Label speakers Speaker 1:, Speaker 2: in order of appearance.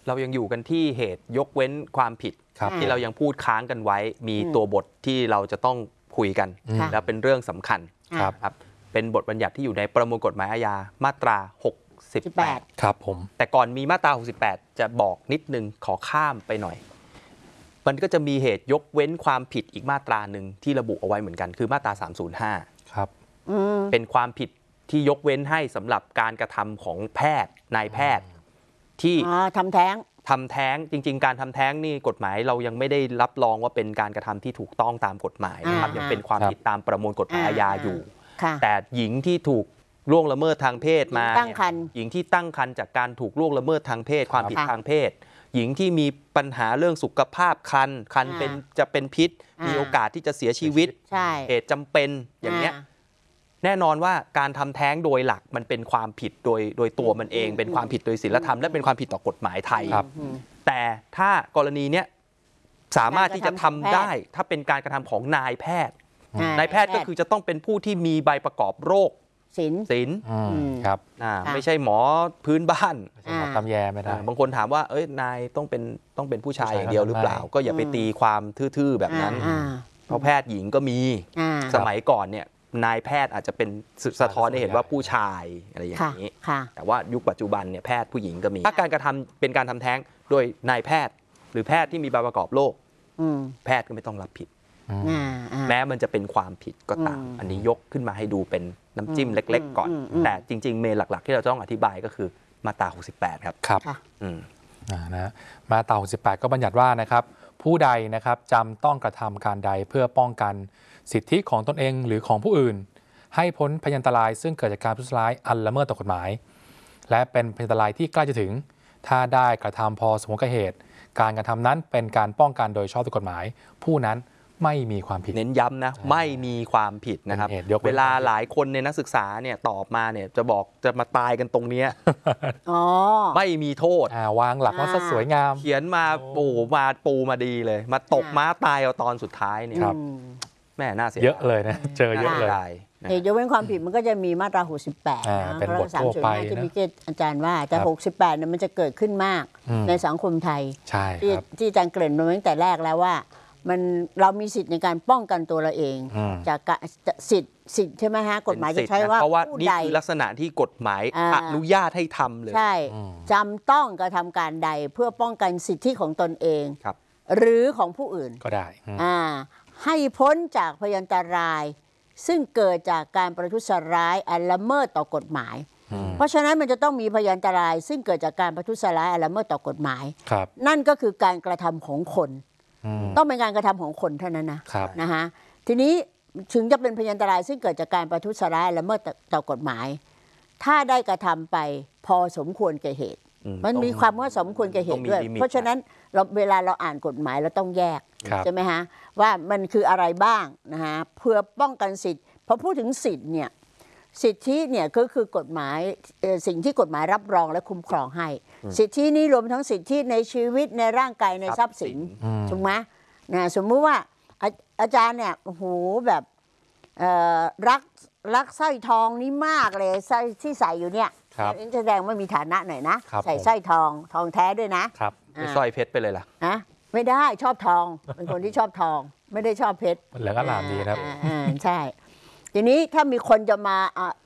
Speaker 1: เรายังอยู่กันที่เหตุยกเว้นความผิดที่เรายังพูดค้างกันไว้มีตัวบทที่เราจะต้องคุยกันและเป็นเรื่องสำคัญครับเป็นบทบัญญัติที่อยู่ในประมวลกฎหมายอาญามาตรา68
Speaker 2: ครับผม
Speaker 1: แต่ก่อนมีมาตรา68จะบอกนิดนึงขอข้ามไปหน่อยมันก็จะมีเหตุยกเว้นความผิดอีกมาตราหนึ่งที่ระบุเอาไว้เหมือนกันคือมาตรา305
Speaker 2: ครับ
Speaker 1: เป็นความผิดที่ยกเว้นให้สำหรับการกระทำของแพทย์นายแพทย์ที่
Speaker 3: ทำแท้ง
Speaker 1: จริงๆการทำแท้งนี่กฎหมายเรายังไม่ได้รับรองว่าเป็นการกระทำที่ถูกต้องตามกฎหมายนะครับยังเป็นความผิดตามประมวลกฎหมายอาญาอยู่แต่หญิงที่ถูกล่วงละเมิดทางเพศมาหญิงที่ตั้งครรภ์จากการถูกล่วงละเมิดทางเพศความผิดทางเพศหญิงที่มีปัญหาเรื่องสุขภาพครรภ์จะเป็นพิษมีโอกาสที่จะเสียชีวิตเหตุจำเป็นอย่างเนี้ยแน่นอนว่าการทำแท้งโดยหลักมันเป็นความผิดโดยตัวมันเองเป็นความผิดโดยศีลธรรมและเป็นความผิดต่อกฎหมายไทยแต่ถ้ากรณีเนี้ยสามารถที่จะทำได้ถ้าเป็นการกระทำของนายแพทย์ก็คือจะต้องเป็นผู้ที่มีใบประกอบโรคศิลป์
Speaker 2: ครับ
Speaker 1: ไม่ใช่หมอพื้นบ้าน
Speaker 2: ทำแย่ไม่ได้
Speaker 1: บางคนถามว่าเอ้ยนายต้องเป็นผู้ชายอย่างเดียวหรือเปล่าก็อย่าไปตีความทื่อๆแบบนั้นเพราะแพทย์หญิงก็มีสมัยก่อนเนี่ยนายแพทย์อาจจะเป็นสะท้อนให้เห็นว่าผู้ชายอะไรอย่างนี้แต่ว่ายุคปัจจุบันเนี่ยแพทย์ผู้หญิงก็มีถ้าการกระทำเป็นการทำแท้งโดยนายแพทย์หรือแพทย์ที่มีใบประกอบโรคแพทย์ก็ไม่ต้องรับผิดแม้มันจะเป็นความผิดก็ตามอันนี้ยกขึ้นมาให้ดูเป็นน้ำจิ้มเล็กๆก่อนแต่จริงๆเมนหลักๆที่เราต้องอธิบายก็คือมาตรา68ครับ
Speaker 2: นะมาตรา68ก็บัญญัติว่านะครับผู้ใดนะครับจำต้องกระทำการใดเพื่อป้องกันสิทธิของตนเองหรือของผู้อื่นให้พ้นพยันตรายซึ่งเกิดจากการทุจริตอันละเมิดต่อกฎหมายและเป็นพยันตรายที่ใกล้จะถึงถ้าได้กระทำพอสมควรแก่เหตุการกระทำนั้นเป็นการป้องกันโดยชอบด้วยกฎหมายผู้นั้นไม่มีความผิด
Speaker 1: เน้นย้ำนะไม่มีความผิดนะครับเวลาหลายคนในนักศึกษาเนี่ยตอบมาเนี่ยจะมาตายกันตรงนี้ไม่มีโทษ
Speaker 2: วางหลักว่าสวยงาม
Speaker 1: เขียนมาปูมาดีเลยมาตกม้าตายเอาตอนสุดท้ายเนี่ยแม่น่าเสีย
Speaker 2: เยอะเลยนะเจอเยอะเลย
Speaker 3: เหตุยกเว้นความผิดมันก็จะมีมาตรา68นะ
Speaker 2: เป็นบททั่วไป
Speaker 3: ที่พี่เกศอาจารย์ว่าแต่68เนี่ยมันจะเกิดขึ้นมากในสังคมไทยที่อาจารย์เกริ่นมาตั้งแต่แรกแล้วว่าเรามีสิทธิ์ในการป้องกันตัวเราเองจากสิทธิ์ใช่ไหมฮะกฎหมายจะใช้ว่า
Speaker 1: ผู้ใดลักษณะที่กฎหมายอนุญาตให้ทำเลย
Speaker 3: ใช่จำต้องกระทำการใดเพื่อป้องกันสิทธิของตนเองหรือของผู้อื่น
Speaker 2: ก็ได้
Speaker 3: ให้พ้นจากพยันตรายซึ่งเกิดจากการประทุษร้ายอันละเมิดต่อกฎหมายเพราะฉะนั้นมันจะต้องมีพยันตรายซึ่งเกิดจากการประทุษร้ายอันละเมิดต่อกฎหมายนั่นก็คือการกระทำของคนต้องเป็นการกระทำของคนเท่านั้นนะฮะทีนี้ถึงจะเป็นพยันตรายซึ่งเกิดจากการประทุษร้ายละเมิดต่อกฎหมายถ้าได้กระทำไปพอสมควรแก่เหตุมันมีความว่าสมควรแก่เหตุด้วยเพราะฉะนั้นเวลาเราอ่านกฎหมายเราต้องแยกใช่ไหมฮะว่ามันคืออะไรบ้างนะฮะเพื่อป้องกันสิทธิ์พอพูดถึงสิทธิ์เนี่ยสิทธิเนี่ยก็คือกฎหมายสิ่งที่กฎหมายรับรองและคุ้มครองให้สิทธินี้รวมทั้งสิทธิในชีวิตในร่างกายในทรัพย์สินถูกไหมนะสมมุติว่าอาจารย์เนี่ยโอ้โหแบบรักสร้อยทองนี่มากเลยสร้อยที่ใส่อยู่เนี่ยแสดงว่ามีฐานะหน่อยนะใส่สร้อยทองแท้ด้วยนะ
Speaker 1: ไม่สร้อยเพชรไปเลยล่ะ
Speaker 3: ไม่ได้ชอบทองเป็นคนที่ชอบทองไม่ได้ชอบเพชร
Speaker 2: เหลืองอร่ามดีครับ
Speaker 3: ใช่ทีนี้ถ้ามีคนจะมา